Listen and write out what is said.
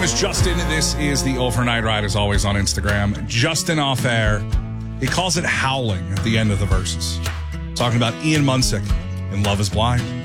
name is Justin. This is the Overnight Ride, as always, on Instagram. Justin off air. He calls it howling at the end of the verses. Talking about Ian Munsick in Love is Blind.